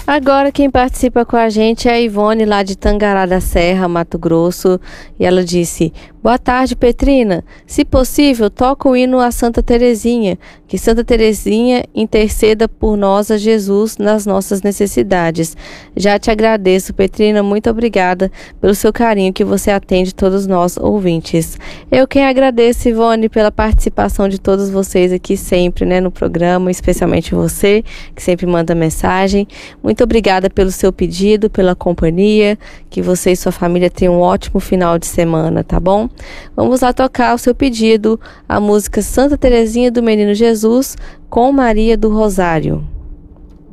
Agora quem participa com a gente é a Ivone, lá de Tangará da Serra, Mato Grosso, e ela disse: boa tarde, Petrina. Se possível, toca o hino a Santa Teresinha, que Santa Teresinha interceda por nós a Jesus nas nossas necessidades. Já te agradeço, Petrina, muito obrigada pelo seu carinho que você atende todos nós ouvintes. Eu quem agradeço, Ivone, pela participação de todos vocês aqui sempre, né, no programa, especialmente você, que sempre manda mensagem. Muito obrigada pelo seu pedido, pela companhia, que você e sua família tenham um ótimo final de semana, tá bom? Vamos lá tocar o seu pedido, a música Santa Teresinha do Menino Jesus com Maria do Rosário.